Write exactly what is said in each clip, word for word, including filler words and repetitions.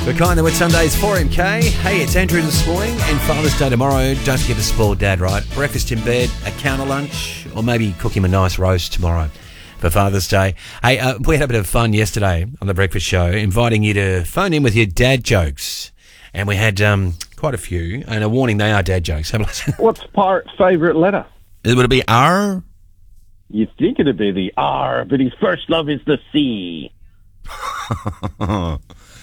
We're kind of with Sundays four M K. Hey, it's Andrew this morning and Father's Day tomorrow. Don't forget to spoil Dad, right? Breakfast in bed, a counter lunch, or maybe cook him a nice roast tomorrow for Father's Day. Hey, uh, we had a bit of fun yesterday on the breakfast show, inviting you to phone in with your dad jokes. And we had um, quite a few, and a warning, they are dad jokes. Have a listen. What's Pirate's favourite letter? Would it be R? You'd think it'd be the R, but his first love is the C. uh,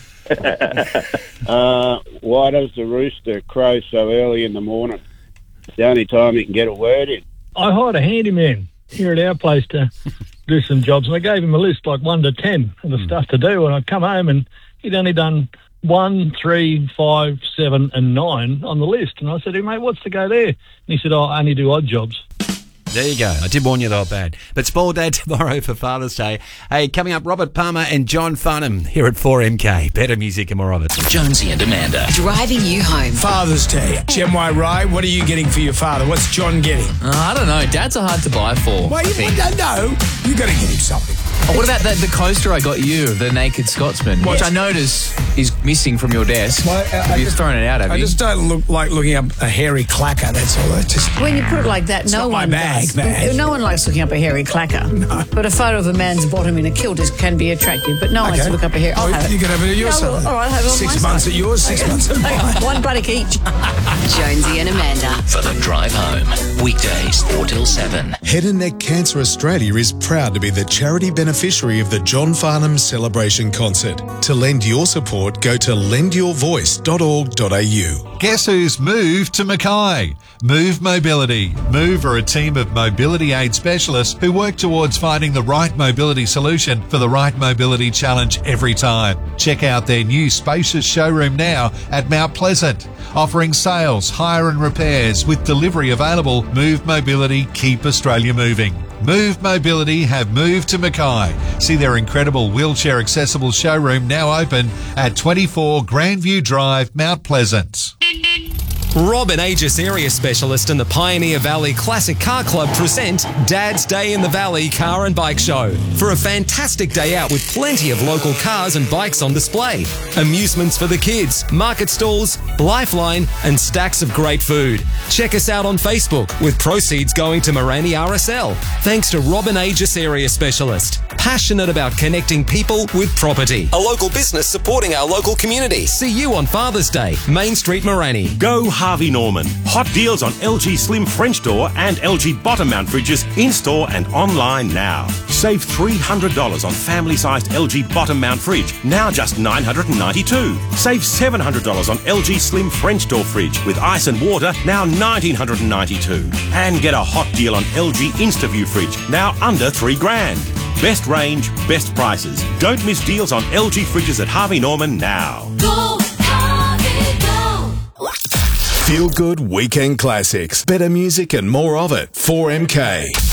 why does the rooster crow so early in the morning? It's the only time he can get a word in. I hired a handyman here at our place to do some jobs, and I gave him a list like one to ten of the mm. stuff to do, and I'd come home and he'd only done one, three, five, seven, and nine on the list. And I said to him, mate, what's to go there? And he said, oh, I only do odd jobs. There you go. I did warn you they were bad. But spoil Dad tomorrow for Father's Day. Hey, coming up, Robert Palmer and John Farnham here at four M K. Better music and more of it. Jonesy and Amanda. Driving you home. Father's Day. Jem Y. Rye, what are you getting for your father? What's John getting? Uh, I don't know. Dads are hard to buy for. Well, you don't know. You got to get him something. Oh, what about the, the coaster I got you, the Naked Scotsman, What? which I notice is missing from your desk. Well, I- I You've just- thrown it out, have I you? just don't look like looking up a hairy clacker, that's all. I just... When you put it like that, It's no not my one bag, does. man. No one likes looking up a hairy clacker. No. But a photo of a man's bottom in a kilt is, can be attractive. But no one likes to look up a hairy. I'll Oh, have it. you can have it at your No, side. all right, I'll have it on Six my months side. at yours, six months at mine. One buttock each. Jonesy and Amanda. For the drive home. Weekdays four till seven. Head and Neck Cancer Australia is proud to be the charity beneficiary of the John Farnham Celebration Concert. To lend your support, go to lend your voice dot org dot a u. Guess who's moved to Mackay? Move Mobility. Move are a team of mobility aid specialists who work towards finding the right mobility solution for the right mobility challenge every time. Check out their new spacious showroom now at Mount Pleasant. Offering sales, hire and repairs with delivery available. Move Mobility, keep Australia moving. Move Mobility have moved to Mackay. See their incredible wheelchair accessible showroom now open at twenty-four Grandview Drive, Mount Pleasant. Robin Aegis Area Specialist and the Pioneer Valley Classic Car Club present Dad's Day in the Valley Car and Bike Show for a fantastic day out with plenty of local cars and bikes on display. Amusements for the kids, market stalls, lifeline and stacks of great food. Check us out on Facebook with proceeds going to Morani R S L. Thanks to Robin Aegis Area Specialist. Passionate about connecting people with property. A local business supporting our local community. See you on Father's Day, Main Street, Morani. Go Harvey Norman. Hot deals on L G Slim French door and L G bottom mount fridges in-store and online now. Save three hundred dollars on family-sized L G bottom mount fridge, now just nine hundred ninety-two dollars. Save seven hundred dollars on L G Slim French door fridge with ice and water, now one thousand nine hundred ninety-two dollars. And get a hot deal on L G InstaView fridge, now under three grand. Best range, best prices. Don't miss deals on L G fridges at Harvey Norman now. Go, Harvey, go! Feel good weekend classics, better music and more of it. four M K.